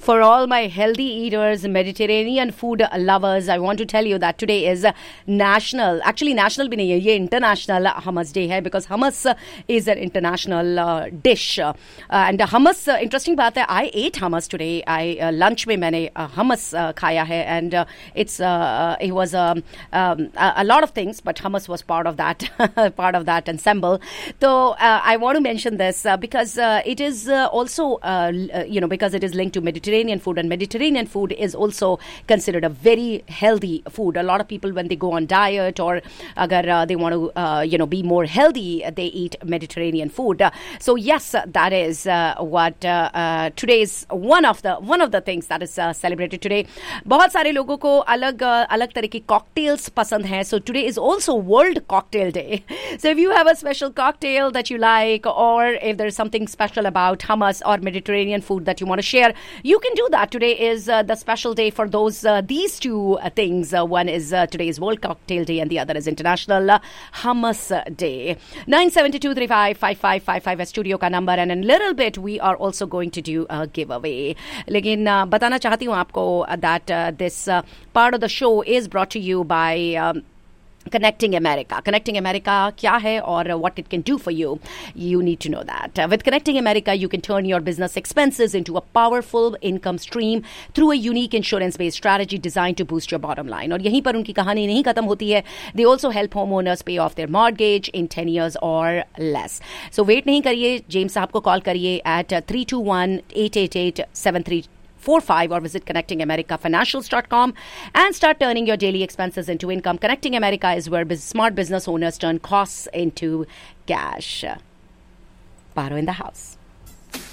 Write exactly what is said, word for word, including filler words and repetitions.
For all my healthy eaters, Mediterranean food lovers, I want to tell you that today is national, actually national bhi nahi hai, ye international hummus day hai because hummus is an international uh, dish. Uh, and hummus, uh, interesting baat hai, I ate hummus today. I uh, lunch mein maine uh, hummus uh, khaya hai and uh, it's uh, it was um, um, a, a lot of things, but hummus was part of that, part of that ensemble. So uh, I want to mention this uh, because uh, it is uh, also, uh, you know, because it is linked to Mediterranean Mediterranean food, and Mediterranean food is also considered a very healthy food. A lot of people, when they go on diet or agar uh, they want to uh, you know be more healthy, they eat Mediterranean food. Uh, so yes, that is uh, what uh, uh, today's one of the one of the things that is uh, celebrated today. बहुत सारे लोगों को अलग uh, अलग तरह की cocktails पसंद हैं. So today is also World Cocktail Day. So if you have a special cocktail that you like, or if there's something special about hummus or Mediterranean food that you want to share, you can do that. Today is uh, the special day for those uh, these two uh, things. Uh, one is uh, today is World Cocktail Day and the other is International uh, Hummus Day. nine seven two three five five five five five is studio ka number, and in a little bit we are also going to do a giveaway. लेकिन uh, बताना चाहती हूँ आपको uh, that uh, this uh, part of the show is brought to you by um, Connecting America. Connecting America kya hai or what it can do for you. You need to know that. Uh, with Connecting America, you can turn your business expenses into a powerful income stream through a unique insurance-based strategy designed to boost your bottom line. और यहीं पर उनकी कहानी नहीं खत्म होती है. They also help homeowners pay off their mortgage in ten years or less. So wait नहीं करिए. James साहब को call करिए at three two one eight eight eight seven three four five or visit connecting america financials dot com and start turning your daily expenses into income. Connecting America is where biz- smart business owners turn costs into cash. Paro in the house.